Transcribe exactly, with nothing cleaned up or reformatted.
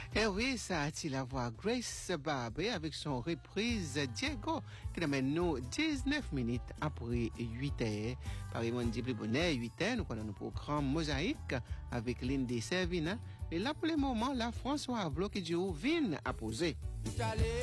Eh oui, ça a-t-il la voix Grace Barber avec son reprise Diego qui amène nous dix-neuf minutes après huit heures. Paris dit plus bonheur, huit heures, nous connaissons le programme Mosaïque avec Lindy Servina. Et là, pour le moment, la François Avlo qui dit où vine à poser.